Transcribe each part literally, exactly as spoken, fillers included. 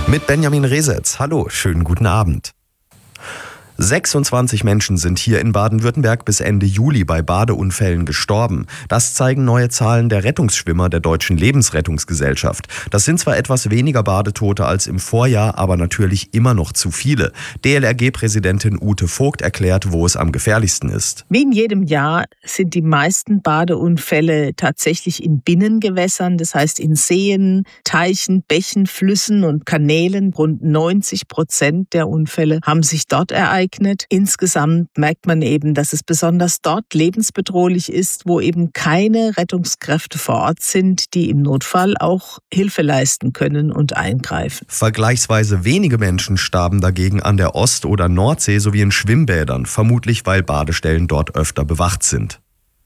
Mit Benjamin Resetz. Hallo, schönen guten Abend. sechsundzwanzig Menschen sind hier in Baden-Württemberg bis Ende Juli bei Badeunfällen gestorben. Das zeigen neue Zahlen der Rettungsschwimmer der Deutschen Lebensrettungsgesellschaft. Das sind zwar etwas weniger Badetote als im Vorjahr, aber natürlich immer noch zu viele. D L R G-Präsidentin Ute Vogt erklärt, wo es am gefährlichsten ist. Wie in jedem Jahr sind die meisten Badeunfälle tatsächlich in Binnengewässern, das heißt in Seen, Teichen, Bächen, Flüssen und Kanälen. Rund neunzig Prozent der Unfälle haben sich dort ereignet. Insgesamt merkt man eben, dass es besonders dort lebensbedrohlich ist, wo eben keine Rettungskräfte vor Ort sind, die im Notfall auch Hilfe leisten können und eingreifen. Vergleichsweise wenige Menschen starben dagegen an der Ost- oder Nordsee sowie in Schwimmbädern, vermutlich weil Badestellen dort öfter bewacht sind.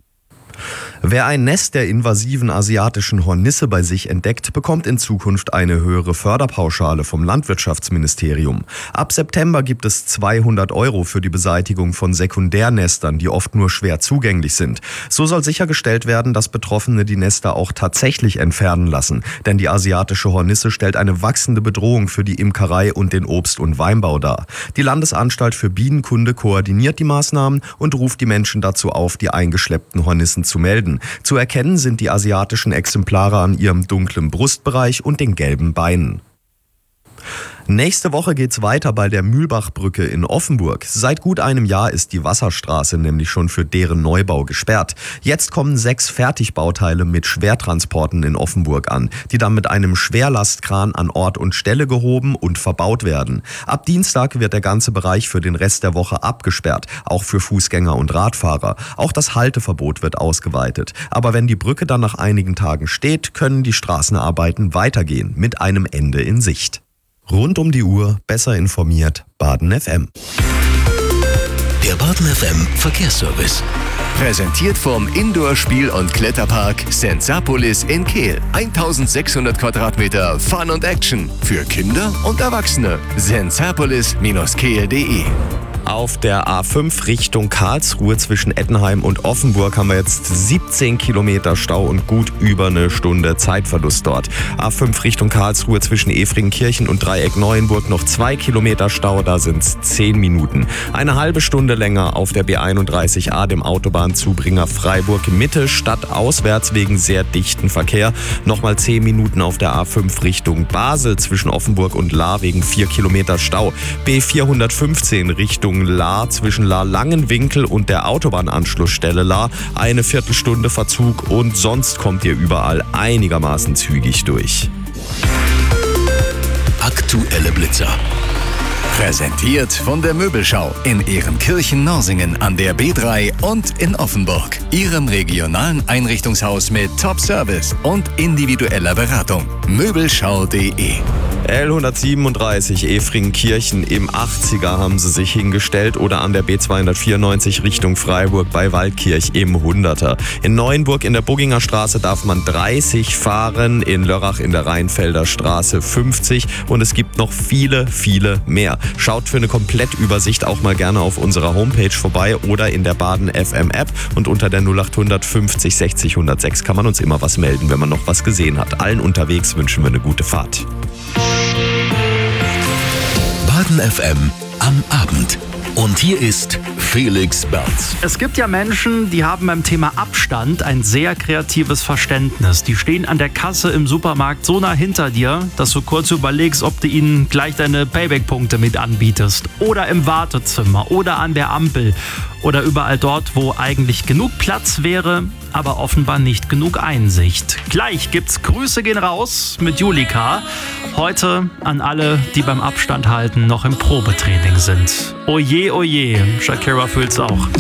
Wer ein Nest der invasiven asiatischen Hornisse bei sich entdeckt, bekommt in Zukunft eine höhere Förderpauschale vom Landwirtschaftsministerium. Ab September gibt es zweihundert Euro für die Beseitigung von Sekundärnestern, die oft nur schwer zugänglich sind. So soll sichergestellt werden, dass Betroffene die Nester auch tatsächlich entfernen lassen. Denn die asiatische Hornisse stellt eine wachsende Bedrohung für die Imkerei und den Obst- und Weinbau dar. Die Landesanstalt für Bienenkunde koordiniert die Maßnahmen und ruft die Menschen dazu auf, die eingeschleppten Hornissen zu melden. Zu erkennen sind die asiatischen Exemplare an ihrem dunklen Brustbereich und den gelben Beinen. Nächste Woche geht's weiter bei der Mühlbachbrücke in Offenburg. Seit gut einem Jahr ist die Wasserstraße nämlich schon für deren Neubau gesperrt. Jetzt kommen sechs Fertigbauteile mit Schwertransporten in Offenburg an, die dann mit einem Schwerlastkran an Ort und Stelle gehoben und verbaut werden. Ab Dienstag wird der ganze Bereich für den Rest der Woche abgesperrt, auch für Fußgänger und Radfahrer. Auch das Halteverbot wird ausgeweitet. Aber wenn die Brücke dann nach einigen Tagen steht, können die Straßenarbeiten weitergehen, mit einem Ende in Sicht. Rund um die Uhr, besser informiert, Baden F M. Der Baden F M Verkehrsservice. Präsentiert vom Indoor-Spiel- und Kletterpark Sensapolis in Kehl. eintausendsechshundert Quadratmeter Fun und Action für Kinder und Erwachsene. sensapolis Bindestrich kehl punkt de. Auf der A fünf Richtung Karlsruhe zwischen Ettenheim und Offenburg haben wir jetzt siebzehn Kilometer Stau und gut über eine Stunde Zeitverlust dort. A fünf Richtung Karlsruhe zwischen Efringenkirchen und Dreieck Neuenburg noch zwei Kilometer Stau, da sind es zehn Minuten. Eine halbe Stunde länger auf der B einunddreißig A, dem Autobahnzubringer Freiburg Mitte, stadtauswärts wegen sehr dichten Verkehr. Nochmal zehn Minuten auf der A fünf Richtung Basel zwischen Offenburg und Lahr wegen vier Kilometer Stau. B vierhundertfünfzehn Richtung Lahr zwischen Lahr-Langenwinkel und der Autobahnanschlussstelle Lahr. Eine Viertelstunde Verzug und sonst kommt ihr überall einigermaßen zügig durch. Aktuelle Blitzer. Präsentiert von der Möbelschau in Ehrenkirchen-Norsingen an der B drei und in Offenburg. Ihrem regionalen Einrichtungshaus mit Top-Service und individueller Beratung. Möbelschau punkt de. L hundertsiebenunddreißig Efringenkirchen im achtziger haben sie sich hingestellt oder an der B zweihundertvierundneunzig Richtung Freiburg bei Waldkirch im hunderter. In Neuenburg in der Bugginger Straße darf man dreißig fahren, in Lörrach in der Rheinfelder Straße fünfzig und es gibt noch viele, viele mehr. Schaut für eine Komplettübersicht auch mal gerne auf unserer Homepage vorbei oder in der Baden F M App und unter der null acht hundert fünfzig sechzig hundertsechs kann man uns immer was melden, wenn man noch was gesehen hat. Allen unterwegs wünschen wir eine gute Fahrt. Baden F M am Abend. Und hier ist Felix Berz. Es gibt ja Menschen, die haben beim Thema Abstand ein sehr kreatives Verständnis. Die stehen an der Kasse im Supermarkt so nah hinter dir, dass du kurz überlegst, ob du ihnen gleich deine Payback-Punkte mit anbietest. Oder im Wartezimmer oder an der Ampel oder überall dort, wo eigentlich genug Platz wäre, aber offenbar nicht genug Einsicht. Gleich gibt's Grüße gehen raus mit Julika. Heute an alle, die beim Abstand halten noch im Probetraining sind. Oje, oje, Shakira fühlt's auch.